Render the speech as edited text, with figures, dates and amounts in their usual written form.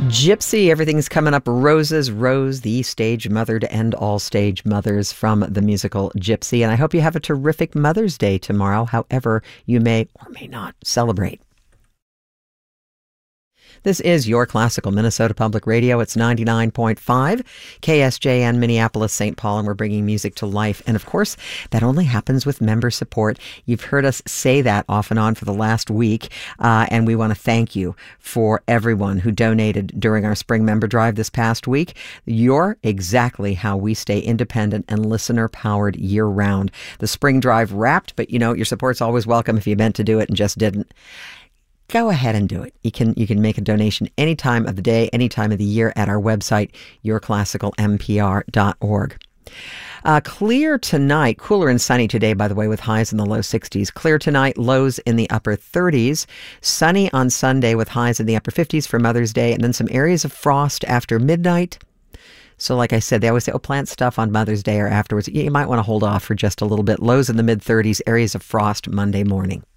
Gypsy, everything's coming up roses. Rose, the stage mother to end all stage mothers from the musical Gypsy. And I hope you have a terrific Mother's Day tomorrow, however you may or may not celebrate. This is your classical Minnesota Public Radio. It's 99.5 KSJN Minneapolis, St. Paul, and we're bringing music to life. And of course, that only happens with member support. You've heard us say that off and on for the last week, and we want to thank you for everyone who donated during our spring member drive this past week. You're exactly how we stay independent and listener-powered year-round. The spring drive wrapped, but your support's always welcome if you meant to do it and just didn't. Go ahead and do it. You can make a donation any time of the day, any time of the year at our website, yourclassicalmpr.org. Clear tonight, cooler and sunny today, by the way, with highs in the low 60s. Clear tonight, lows in the upper 30s. Sunny on Sunday with highs in the upper 50s for Mother's Day, and then some areas of frost after midnight. So like I said, they always say, plant stuff on Mother's Day or afterwards. You might want to hold off for just a little bit. Lows in the mid-30s, areas of frost Monday morning.